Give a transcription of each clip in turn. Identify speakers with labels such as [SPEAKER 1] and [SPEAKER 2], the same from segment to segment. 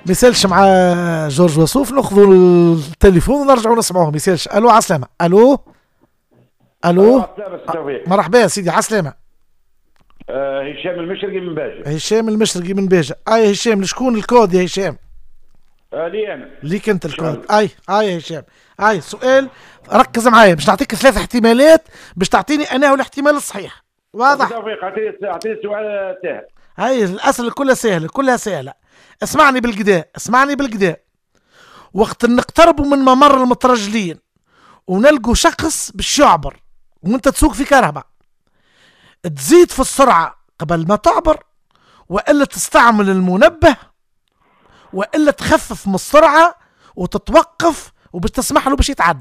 [SPEAKER 1] ميسالش مع جورج وسوف، ناخذوا التليفون ونرجعوا نسمعوه. ميسالش. الو عسلامة. الو الو. مرحبا يا سيدي عسلامة.
[SPEAKER 2] هشام المشرقي من باجة.
[SPEAKER 1] هشام المشرقي من باجة. اي هشام، لشكون الكود يا هشام؟
[SPEAKER 2] لي انا.
[SPEAKER 1] ليك انت الكود. اي يا هشام. سؤال، ركز معايا باش نعطيك 3 احتمالات باش تعطيني انا والاحتمال الصحيح. واضح؟
[SPEAKER 2] توفيق اعطيني سؤال سهل.
[SPEAKER 1] هاي الاسئله كلها سهله، كلها سهله. اسمعني بالقداء. وقت نقتربوا من ممر المترجلين ونلقوا شخص باش يعبر وانت تسوق في كهرباء، تزيد في السرعه قبل ما تعبر، والا تستعمل المنبه، والا تخفف من السرعه وتتوقف وباش تسمح له باش يتعدى.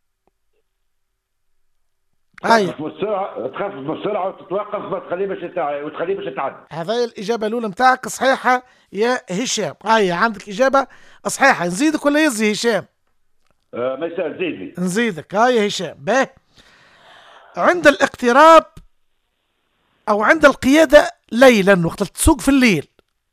[SPEAKER 2] تخفف من السرعه وتتوقف وتخليه باش يتعدى.
[SPEAKER 1] هذه الاجابه الاولى نتاعك صحيحه يا هشام. عندك اجابه صحيحه. نزيدك ولا يزي هشام؟
[SPEAKER 2] ما يسال زيدني.
[SPEAKER 1] نزيدك. يا هشام. باهي. عند الاقتراب او عند القياده ليلا، وقت تسوق في الليل،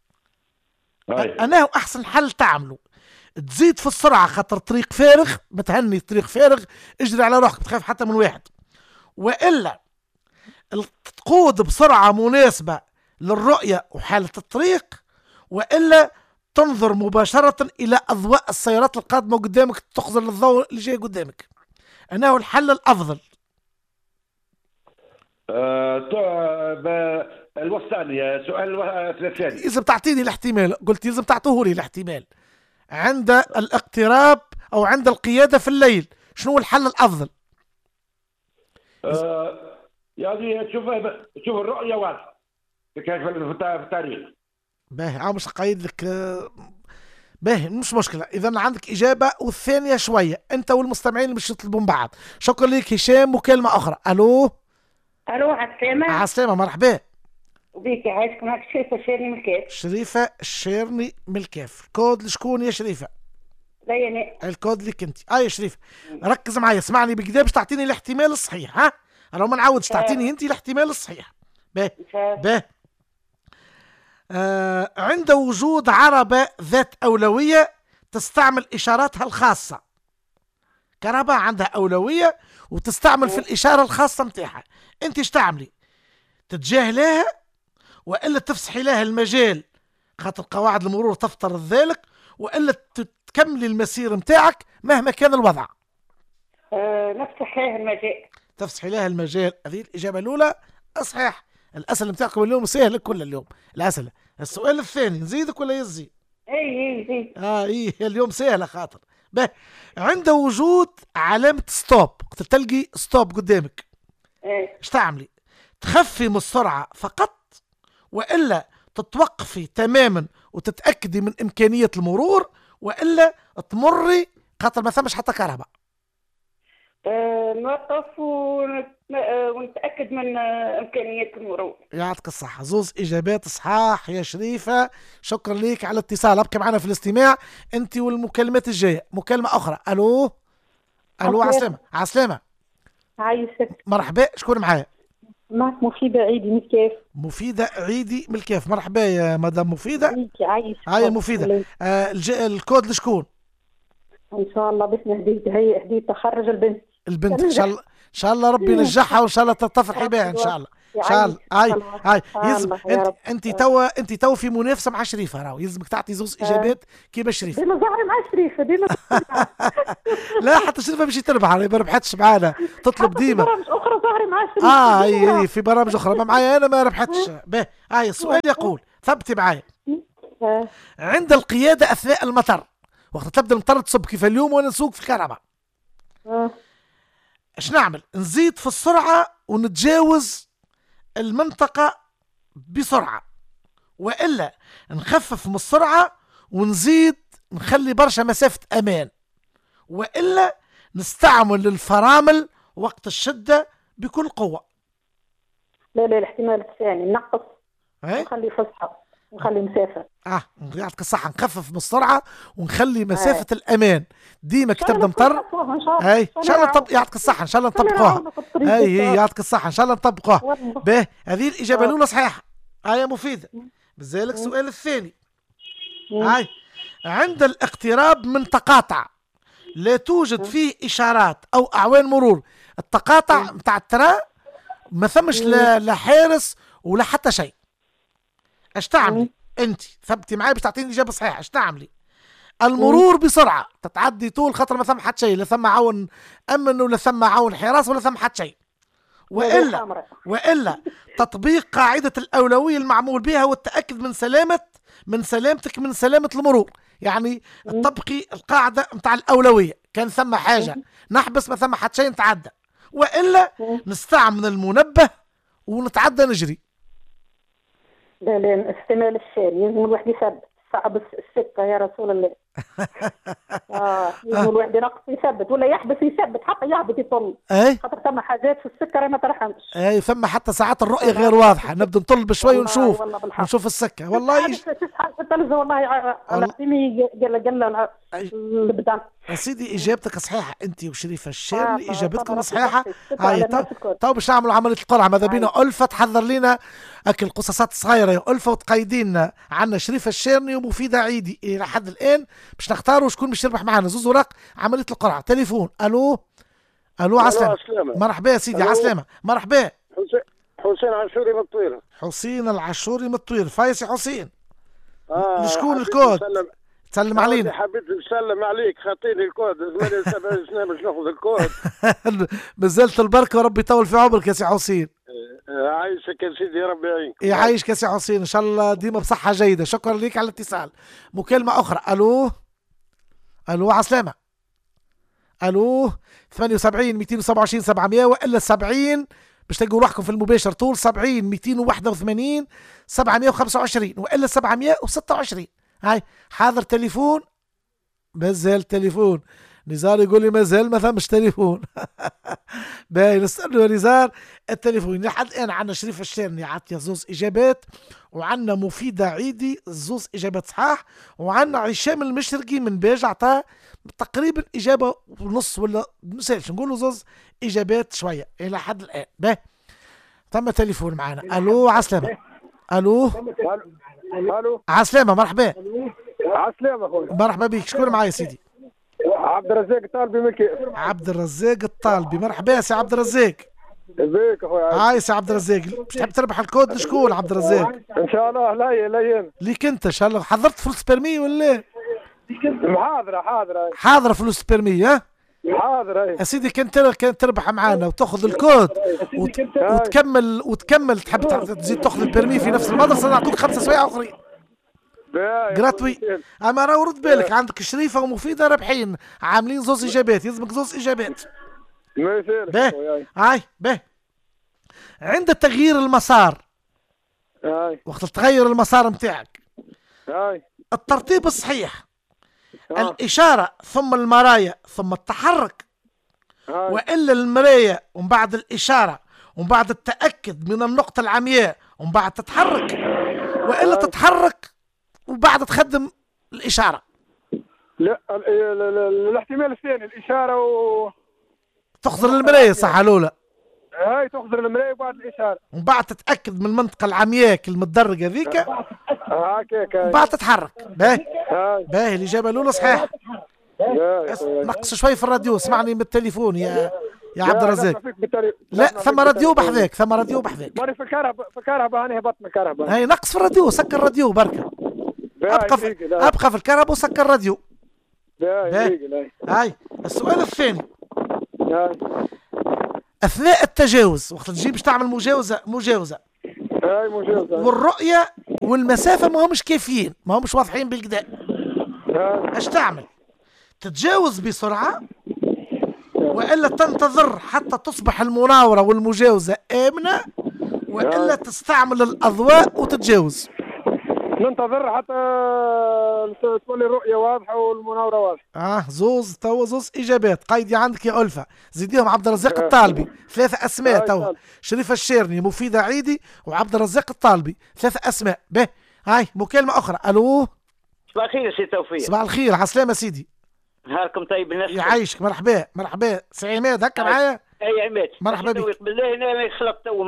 [SPEAKER 1] انا احسن حل تعمله تزيد في السرعه، خاطر طريق فارغ، متهني طريق فارغ، اجري على روحك، تخاف حتى من واحد. والا تقود بسرعه مناسبه للرؤيه وحاله الطريق، والا تنظر مباشره الى اضواء السيارات القادمه قدامك، تخزر للضوء اللي جاي قدامك. انا هو الحل الافضل.
[SPEAKER 2] الوسطاني. سؤال الثاني
[SPEAKER 1] لازم تعطيني الاحتمال. قلت لازم تعطوه لي الاحتمال. عند الاقتراب او عند القياده في الليل، شنو الحل الافضل؟
[SPEAKER 2] يعني شوف الرؤيه واضحه في الطريق.
[SPEAKER 1] باهي. مش قايد لك. باهي مش مشكله. اذا عندك اجابه والثانيه شويه، انت والمستمعين اللي مش يطلبون بعض. شكرا لك هشام. مكالمه اخرى. الو
[SPEAKER 3] عسلامة.
[SPEAKER 1] عسلامة. مرحبا
[SPEAKER 3] وبيك. عايشك معك شريفة الشيرني من الكاف.
[SPEAKER 1] شريفة الشيرني من الكاف. الكود لشكون يا شريفة؟
[SPEAKER 3] ليا.
[SPEAKER 1] الكود لك انت. يا شريفة ركز معايا، اسمعني بكدا باش تعطيني الاحتمال الصحيح. انا ما نعاودش، تعطيني انت الاحتمال الصحيح. باهي. عند وجود عربة ذات أولوية تستعمل إشاراتها الخاصة. كهرباء عندها أولوية وتستعمل في الإشارة الخاصة متاعها. انت ايش تعملي؟ تتجاهليها، والا تفسحي لها المجال خاطر قواعد المرور تفترض ذلك، والا تكملي المسير متاعك مهما كان الوضع.
[SPEAKER 3] نفتح لها المجال.
[SPEAKER 1] تفسحي لها المجال. هذه الاجابه الاولى صحيح. الاسئله متاعكم اليوم سهله كل اليوم الاسئله. السؤال الثاني نزيدك ولا يزي؟
[SPEAKER 3] زيد.
[SPEAKER 1] اليوم سهله خاطر. عند وجود علامه ستوب، تلقي ستوب قدامك، ايش تعملي؟ تخفي من السرعه فقط، والا تتوقفي تماما وتتاكدي من امكانيه المرور، والا تمري خاطر ما ثمش حتى كهرباء.
[SPEAKER 3] نوقف ونتاكد من امكانيه المرور.
[SPEAKER 1] يعطيك الصحه. زوز اجابات صحاح يا شريفه. شكرا لك على الاتصال. ابقي معنا في الاستماع انت والمكالمات الجايه. مكالمه اخرى. الو عسلامه.
[SPEAKER 3] عايشك.
[SPEAKER 1] مرحبا. شكون معايا؟
[SPEAKER 3] معك مفيدة عيدي من الكاف.
[SPEAKER 1] مفيدة عيدي من الكاف. مرحبا يا مدام مفيدة.
[SPEAKER 3] عايش.
[SPEAKER 1] هاي مفيدة. الكود لشكون؟
[SPEAKER 3] ان شاء الله باش هدية تخرج البنت
[SPEAKER 1] ان شاء الله ربي ينجحها، وان شاء الله تفرحي بها ان شاء الله. ان شاء الله. هاي يلزم انت تو في منافسه مع شريفه، راهو يلزمك تعطي زوز اجابات كيما شريفه.
[SPEAKER 3] ديما ظهري مع شريفه ديما.
[SPEAKER 1] لا حتى شريفه باش تربح، ما ربحتش معانا، تطلب ديما.
[SPEAKER 3] في برامج اخرى ظهري مع شريفه.
[SPEAKER 1] في برامج اخرى ما معايا انا ما ربحتش. السؤال يقول، ثبتي معايا. عند القياده اثناء المطر، وقت تبدا المطر تصب كيف اليوم وانا نسوق في كهرباء، ايش نعمل؟ نزيد في السرعه ونتجاوز المنطقه بسرعه، والا نخفف من السرعه ونزيد نخلي برشا مسافه امان، والا نستعمل الفرامل وقت الشده بكل قوه.
[SPEAKER 3] لا الاحتمال الثاني نقص نخلي فسحه ونخلي مسافه.
[SPEAKER 1] يعطيك الصحه. نخفف من السرعه ونخلي مسافه الامان ديما كي تبدا مطر. ان شاء الله يعطيك الصحه. ان شاء الله نطبقوها. يعطيك الصحه. ان شاء الله نطبقوها. هذه الاجابه الاولى صحيحه. يا مفيده. بذلك السؤال الثاني. عند الاقتراب من تقاطع لا توجد فيه إشارات أو أعوان مرور، التقاطع متاع الترا ما ثمش لا حارس ولا حتى شيء، اش تعملي انت؟ ثبتي معي باش تعطيني اجابه صحيحه. اش تعملي؟ المرور بسرعه، تتعدي طول خاطر ما ثم حتى شيء، لا ثم عون امن ولا ثم عون حراسه ولا ثم حتى شيء. والا تطبيق قاعده الاولويه المعمول بها والتاكد من سلامتك من سلامه المرور، يعني تطبقي القاعده نتاع الاولويه، كان ثم حاجه نحبس، ما ثم حتى شيء نتعدى، والا نستعمل المنبه ونتعدى نجري.
[SPEAKER 3] لا استعمال الشاري لازم الواحد يثبت صعب السكه يا رسول الله. لازم الواحد ينقص يثبت ولا يحبس يثبت، حتى يهبط يطل. خاطر ثم حاجات في السكه راهي ما ترحمش.
[SPEAKER 1] ثم حتى ساعات الرؤيه غير واضحه، نبدا نطل بشوي ونشوف السكه. والله
[SPEAKER 3] التلفزه والله عطيني قال البدن.
[SPEAKER 1] يا سيدي اجابتك صحيحه، انت وشريفه الشيرني اجابتكم صحيحه. تو باش نعملوا عمليه القرعه، ماذا بينا ألفة تحضر لنا اكل القصصات الصغيره يا ألفة، وتقيدين عندنا شريفه الشيرني ومفيده عيدي. الى حد الان باش نختاروا شكون باش يربح معنا زوز وراق عمليه القرعه. تليفون. الو عسلامة. مرحبا يا سيدي. عسلامة. مرحبا.
[SPEAKER 4] حسين العاشوري من الطويره.
[SPEAKER 1] حسين العاشوري من الطويره. فايس يا حسين. لشكون الكود؟ تسلم علينا.
[SPEAKER 4] حبيت نسلم عليك، خاطيني الكود 7 سنين باش ناخذ الكود.
[SPEAKER 1] مازالت البركه وربي يطول في عمرك يا سي حسين.
[SPEAKER 4] عايشك يا سيدي، ربي يعينك.
[SPEAKER 1] يعيشك يا سي حسين، ان شاء الله ديما بصحه جيده. شكرا لك على الاتصال. مكالمه اخرى. الو عسلامة. 78 227 700 والا 70 باش تلقوا روحكم في المباشر طول 70 281 725 والا 726. هاي حاضر تليفون. مازال تليفون. نزار يقول لي مازال ما ثمش تليفون. باهي نستنوا يا نزار التليفون. لحد الان عندنا شريف الشيرني عطيه زوز اجابات، وعندنا مفيده عيدي زوز اجابات صحاح، وعندنا هشام المشرقي من باج عطاه تقريبا اجابه ونص ولا نسالش نقولوا زوز اجابات شويه الى حد الان. باهي ثم تليفون معنا. الو عسلامة. الو عسلامة. مرحبا.
[SPEAKER 4] عسلامة اخويا.
[SPEAKER 1] مرحبا بك. شكون معايا سيدي؟
[SPEAKER 4] عبد الرزاق الطالبي من كيف.
[SPEAKER 1] عبد الرزاق الطالبي. مرحبا يا سي عبد الرزاق.
[SPEAKER 4] ازيك اخويا؟
[SPEAKER 1] هاي سي عبد الرزاق، باش تحب تربح الكود لشكون عبد الرزاق؟
[SPEAKER 4] ان شاء الله لا
[SPEAKER 1] ليك انت ان شاء الله. حضرت فلوس بيرمي ولا؟ حاضرة فلوس بيرمي. ها
[SPEAKER 4] حاضر.
[SPEAKER 1] يا سيدي كان تربح معانا وتاخذ الكود وتكمل تحب تزيد تاخذ البيرمي في نفس المدرسة، نعطوك 5 سوايع اخرين جراتوي. اما راه رد بالك عندك شريفه ومفيده رابحين عاملين زوز اجابات، يلزمك زوز اجابات. باهي عند تغيير المسار، وقت تغير المسار نتاعك الترتيب الصحيح الاشاره ثم المرايا ثم التحرك، والا المرايا ومن بعد الاشاره ومن بعد التاكد من النقطه العمياء ومن بعد تتحرك، والا تتحرك وبعد تخدم الإشارة.
[SPEAKER 4] لا الاحتمال الثاني الإشارة
[SPEAKER 1] تخضر المراية صح الأولى.
[SPEAKER 4] هاي تخضر المراية وبعد الإشارة
[SPEAKER 1] ومن بعد تتأكد من المنطقة العمياء المتدرجة ذيك
[SPEAKER 4] هكاك
[SPEAKER 1] وبعد تتحرك. باهي الإجابة الأولى صحيحة. نقص شوي في الراديو، اسمعني من التليفون يا عبد الرزاق. لا ثم راديو بحذاك،
[SPEAKER 4] ماني في الكهرباء أنا هبط من الكهرباء.
[SPEAKER 1] هاي نقص في الراديو، سكر الراديو بركة. ابقى في الكهرباء وسكر الراديو. هاي السؤال الثاني. اثناء التجاوز وقت تجي باش تعمل مجاوزه والرؤيه والمسافه ما همش كافيين، ما همش واضحين بالكدا، اش تعمل؟ تتجاوز بسرعه والا تنتظر حتى تصبح المناوره والمجاوزه امنه، والا تستعمل الاضواء وتتجاوز؟
[SPEAKER 4] ننتظر حتى تولي الرؤية واضحة والمناورة واضحة.
[SPEAKER 1] زوز إجابات. قيدي عندك يا ألفة، زيديهم عبد الرزاق الطالبي. 3 أسماء توا. شريفة الشيرني، مفيدة عيدي، وعبد الرزاق الطالبي. 3 أسماء. به هاي مكالمة أخرى. ألو
[SPEAKER 5] صباح الخير سي توفيق.
[SPEAKER 1] صباح الخير. عسلامة سيدي.
[SPEAKER 5] نهاركم طيب الناس.
[SPEAKER 1] يعيشك. مرحبا سي عماد هكا معايا.
[SPEAKER 5] اي عماد
[SPEAKER 1] مرحبا بك.
[SPEAKER 5] بالله انا خلط تو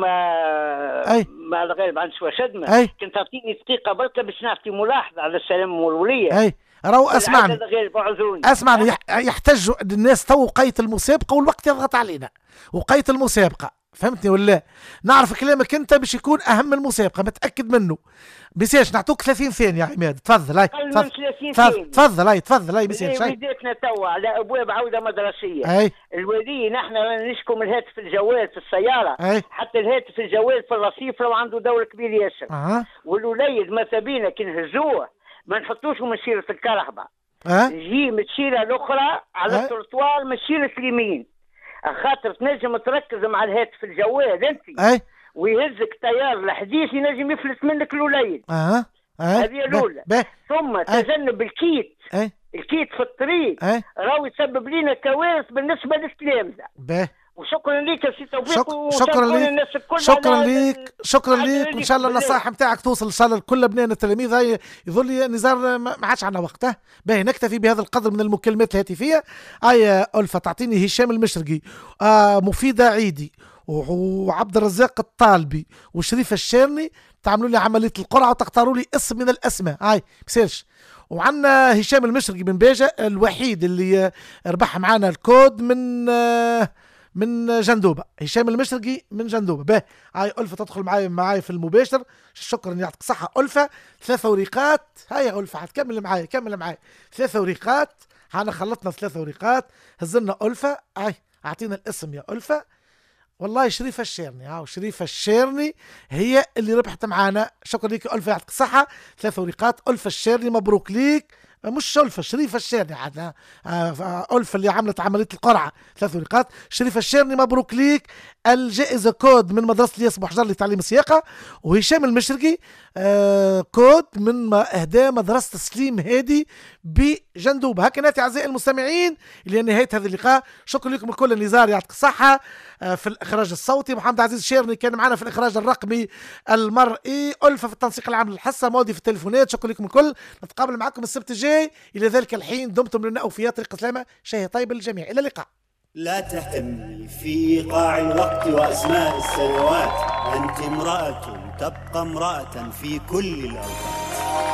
[SPEAKER 5] مع الغالب عن شويه شدمه. كنت تعطيني دقيقه بركه باش نعطي ملاحظه على السلام والوليه.
[SPEAKER 1] راهو اسمعني
[SPEAKER 5] غير معزوني.
[SPEAKER 1] اسمعني، يحتجوا الناس تو وقيت المسابقه والوقت يضغط علينا، وقيت المسابقه، فهمتني ولا؟ نعرف كلامك انت باش يكون اهم من المسابقه، متاكد منه. بيساش نعطوك 30 ثانيه يا عماد، تفضل هاي تفضل هاي تفضل هاي بيساش.
[SPEAKER 5] وليداتنا توا على ابواب عوده مدرسيه.
[SPEAKER 1] اي
[SPEAKER 5] الولي نحن نشكو من الهاتف الجوال في السياره.
[SPEAKER 1] أي.
[SPEAKER 5] حتى الهاتف الجوال في الرصيف لو عنده دور كبير ياسر. والوليد ماذا بينا كي نهزوه ما نحطوش من شيرة الكرهبه. نجي من الشيرة الاخرى على التروتوار من شيرة اليمين، خاطر تنجم تركز مع الهاتف الجوال انت. ويهزك تيار الحديث ينجم يفلت منك الوليد. هذه الاولى. ثم تجنب الكيت. الكيت في الطريق راهو يسبب لنا كوارث بالنسبه للتلامذه. وشكرا لك يا سي توفيق.
[SPEAKER 1] شكرا ليك وان شاء الله النصائح نتاعك توصل ان شاء الله لكل ابنائنا التلاميذ. هاي يظل نزار ما عادش عندنا وقت. باهي نكتفي بهذا القدر من المكالمات الهاتفيه. هاي ألفة تعطيني هشام المشرقي، مفيدة عيدي، وعبد الرزاق الطالبي، وشريف الشيرني، تعملوا لي عمليه القرعه وتختاروا لي اسم من الاسماء. هاي بسيرش. وعندنا هشام المشرقي من بيجة، الوحيد اللي ربح معنا الكود من جندوبه. هشام المشرقي من جندوبه. به هاي ألفة تدخل معاي في المباشر. شكرا يعطيك صحه ألفة. 3 وريقات. هاي يا ألفة حتكمل معاي، كمل معاي. 3 وريقات، احنا خلطنا 3 وريقات. هزلنا ألفة. هاي اعطينا الاسم يا ألفة. والله شريفة الشيرني. وشريفة الشيرني هي اللي ربحت معانا. شكرا لك ألفة يعطيك الصحة. 3 وريقات. ألفة الشيرني مبروك ليك. مش ألفة، شريفة الشيرني عاد. ألفة اللي عملت عملية القرعة. 3 وريقات. شريفة الشيرني مبروك ليك. الجائزة كود من مدرسة الياس بوحجر لتعليم السياقة. وهشام المشرقي كود من إهداء مدرسة سليم هادي بجندوبة. هكذا أعزائي المستمعين إلى نهاية هذا اللقاء. شكرا لكم الكل. نزار يعطيك الصحة في الإخراج الصوتي، محمد عزيز الشيرني كان معنا في الإخراج الرقمي المرئي، ألفة في التنسيق العام للحصة، مودي في التليفونات. شكرا لكم الكل. نتقابل معكم السبت الجاي. إلى ذلك الحين دمتم لنا أوفياء. طريق سلامة، شيء طيب للجميع. إلى اللقاء.
[SPEAKER 6] لا تهتمي في قاع الوقت وأسماء السنوات، أنت امرأة تبقى امرأة في كل الأوقات.